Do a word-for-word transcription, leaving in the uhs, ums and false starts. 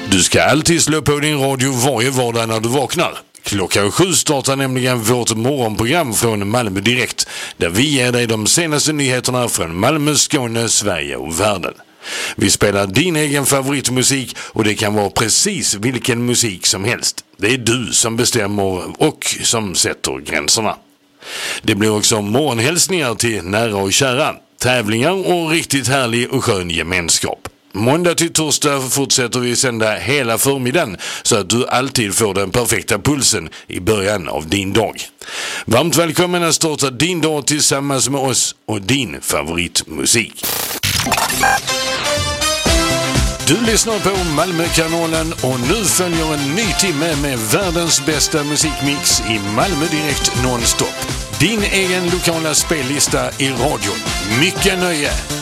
Du ska alltid slå på din radio varje vardag när du vaknar. Klockan sju startar nämligen vårt morgonprogram från Malmö Direkt, där vi ger dig de senaste nyheterna från Malmö, Skåne, Sverige och världen. Vi spelar din egen favoritmusik och det kan vara precis vilken musik som helst. Det är du som bestämmer och som sätter gränserna. Det blir också morgonhälsningar till nära och kära, tävlingar och riktigt härlig och skön gemenskap. Måndag till torsdag fortsätter vi sända hela förmiddagen så att du alltid får den perfekta pulsen i början av din dag. Varmt välkommen att starta din dag tillsammans med oss och din favoritmusik. Du lyssnar på Malmökanalen och nu följer en ny timme med världens bästa musikmix i Malmö Direkt nonstop. Din egen lokala spellista i radion. Mycket nöje!